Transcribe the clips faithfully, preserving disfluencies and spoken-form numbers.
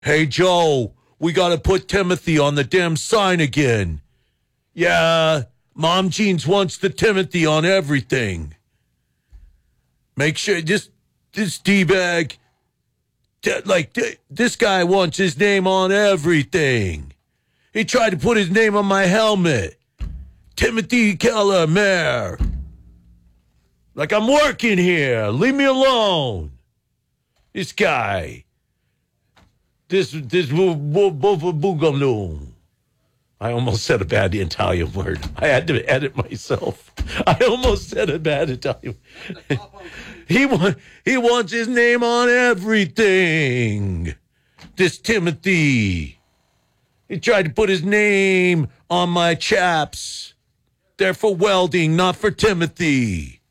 Hey, Joe, we got to put Timothy on the damn sign again. Yeah, Mom Jeans wants the Timothy on everything. Make sure this, this D-bag, like, this guy wants his name on everything. He tried to put his name on my helmet. Timothy Keller, Mayor. Like, I'm working here. Leave me alone. This guy. This, this, boogaloo. I almost said a bad Italian word. I had to edit myself. I almost said a bad Italian word. he, wa- he wants his name on everything. This Timothy. He tried to put his name on my chaps. They're for welding, not for Timothy.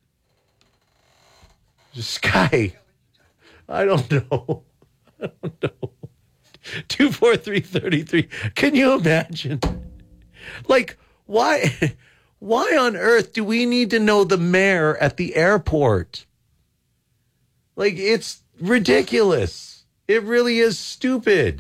This guy, I don't know. I don't know. two four three, three three. Can you imagine? Like, why, why on earth do we need to know the mayor at the airport? Like, it's ridiculous. It really is stupid.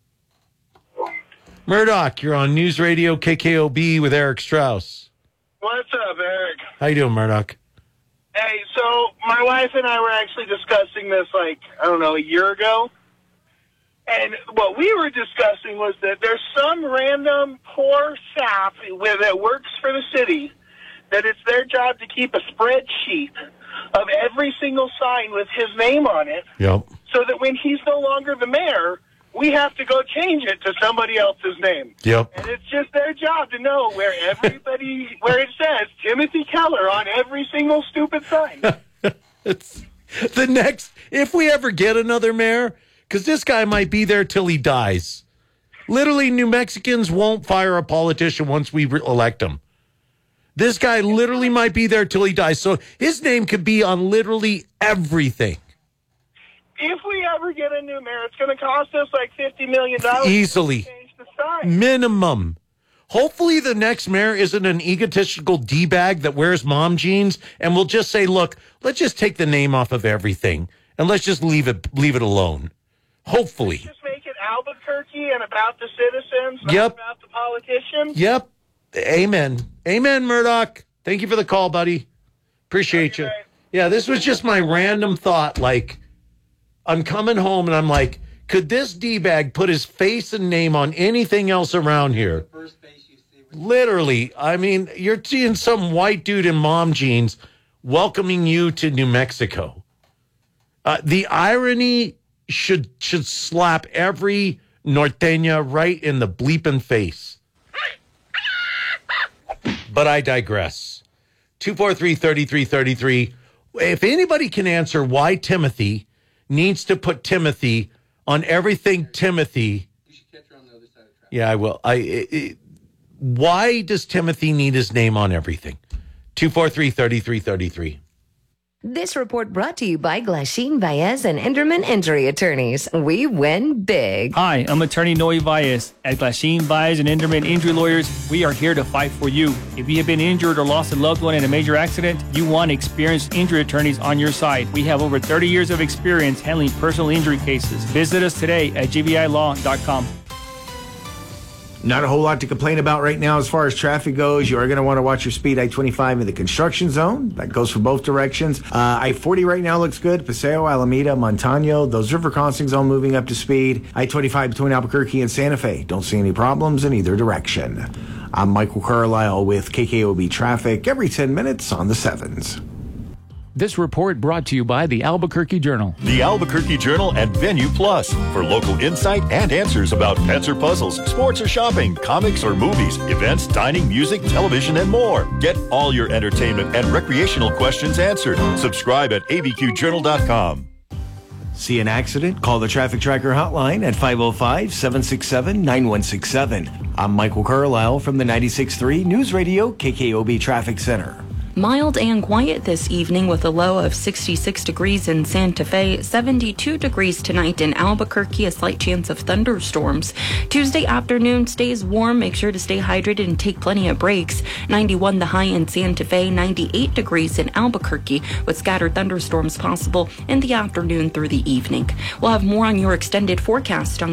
Murdoch, you're on News Radio K K O B with Eric Strauss. What's up, Eric? How you doing, Murdoch? Hey, so my wife and I were actually discussing this, like, I don't know, a year ago. And what we were discussing was that there's some random poor sap with, that works for the city, that it's their job to keep a spreadsheet of every single sign with his name on it. Yep. So that when he's no longer the mayor, we have to go change it to somebody else's name. Yep. And it's just their job to know where everybody, where it says Timothy Keller on every single stupid sign. It's the next, if we ever get another mayor, because this guy might be there till he dies. Literally, New Mexicans won't fire a politician once we re- elect him. This guy literally might be there till he dies. So his name could be on literally everything. If we ever get a new mayor, it's going to cost us like fifty million dollars. Easily. To change the sign. Minimum. Hopefully the next mayor isn't an egotistical D-bag that wears mom jeans and will just say, look, let's just take the name off of everything and let's just leave it leave it alone. Hopefully. Let's just make it Albuquerque and about the citizens, not yep. about the politicians. Yep. Amen. Amen, Murdoch. Thank you for the call, buddy. Appreciate you. Yeah, this was just my random thought. Like, I'm coming home and I'm like, could this D-bag put his face and name on anything else around here? Literally, I mean, you're seeing some white dude in mom jeans welcoming you to New Mexico. Uh, the irony should should slap every norteña right in the bleeping face. But I digress. two four three, three three three three. If anybody can answer why Timothy needs to put Timothy on everything Timothy. You should catch her on the other side of traffic. Yeah, I will. I. It, it, why does Timothy need his name on everything? two four three, three three three three. This report brought to you by Glasheen, Baez, and Enderman Injury Attorneys. We win big. Hi, I'm attorney Noe Baez. At Glasheen, Baez, and Enderman Injury Lawyers, we are here to fight for you. If you have been injured or lost a loved one in a major accident, you want experienced injury attorneys on your side. We have over thirty years of experience handling personal injury cases. Visit us today at g v i law dot com. Not a whole lot to complain about right now as far as traffic goes. You are going to want to watch your speed. I twenty-five in the construction zone. That goes for both directions. Uh, I forty right now looks good. Paseo, Alameda, Montano. Those river crossings all moving up to speed. I twenty-five between Albuquerque and Santa Fe. Don't see any problems in either direction. I'm Michael Carlisle with K K O B Traffic every ten minutes on the sevens. This report brought to you by the Albuquerque Journal. The Albuquerque Journal and Venue Plus for local insight and answers about pets or puzzles, sports or shopping, comics or movies, events, dining, music, television, and more. Get all your entertainment and recreational questions answered. Subscribe at a b q journal dot com. See an accident? Call the Traffic Tracker hotline at five oh five, seven six seven, nine one six seven. I'm Michael Carlisle from the ninety-six point three News Radio K K O B Traffic Center. Mild and quiet this evening with a low of sixty-six degrees in Santa Fe, seventy-two degrees tonight in Albuquerque, a slight chance of thunderstorms. Tuesday afternoon stays warm. Make sure to stay hydrated and take plenty of breaks. ninety-one the high in Santa Fe, ninety-eight degrees in Albuquerque with scattered thunderstorms possible in the afternoon through the evening. We'll have more on your extended forecast on